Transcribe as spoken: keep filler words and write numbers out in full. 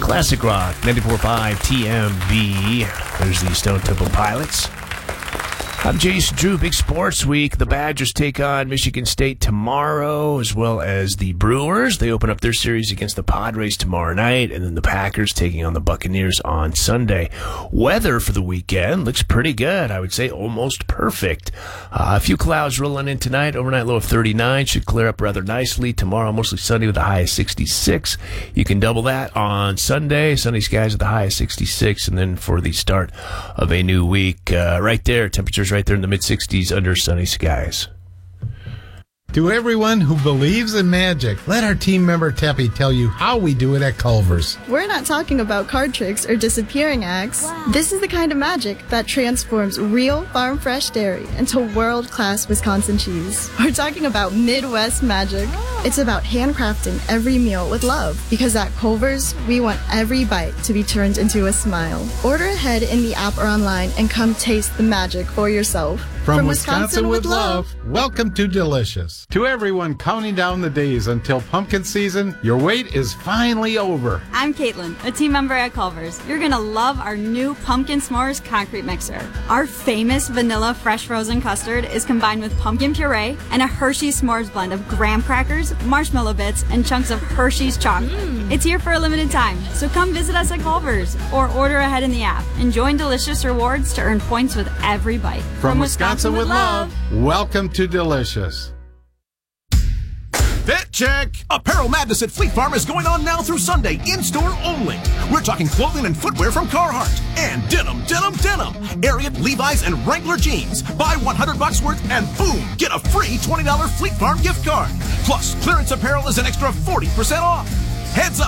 Classic Rock, ninety-four point five T M B. There's the Stone Temple Pilots. I'm Jason Drew. Big sports week. The Badgers take on Michigan State tomorrow, as well as the Brewers. They open up their series against the Padres tomorrow night, and then the Packers taking on the Buccaneers on Sunday. Weather for the weekend looks pretty good. I would say almost perfect. Uh, a few clouds rolling in tonight. Overnight low of thirty-nine. Should clear up rather nicely. Tomorrow, mostly sunny with a high of sixty-six. You can double that on Sunday. Sunny skies with a high of sixty-six. And then for the start of a new week, uh, right there, temperatures right there in the mid-sixties under sunny skies. To everyone who believes in magic, let our team member Teppy tell you how we do it at Culver's. We're not talking about card tricks or disappearing acts. Wow. This is the kind of magic that transforms real farm-fresh dairy into world-class Wisconsin cheese. We're talking about Midwest magic. Oh. It's about handcrafting every meal with love, because at Culver's, we want every bite to be turned into a smile. Order ahead in the app or online and come taste the magic for yourself. From, From Wisconsin, Wisconsin with love, welcome to Delicious. To everyone counting down the days until pumpkin season, your wait is finally over. I'm Caitlin, a team member at Culver's. You're going to love our new Pumpkin S'mores concrete mixer. Our famous vanilla fresh frozen custard is combined with pumpkin puree and a Hershey's S'mores blend of graham crackers, marshmallow bits, and chunks of Hershey's chocolate. Mm. It's here for a limited time, so come visit us at Culver's or order ahead in the app and join Delicious Rewards to earn points with every bite. From, From Wisconsin, Wisconsin with love, welcome to Delicious. Fit check! Apparel Madness at Fleet Farm is going on now through Sunday, in-store only. We're talking clothing and footwear from Carhartt, and denim, denim, denim. Ariat, Levi's, and Wrangler jeans. Buy one hundred bucks worth and boom, get a free twenty dollars Fleet Farm gift card. Plus, clearance apparel is an extra forty percent off. Heads up!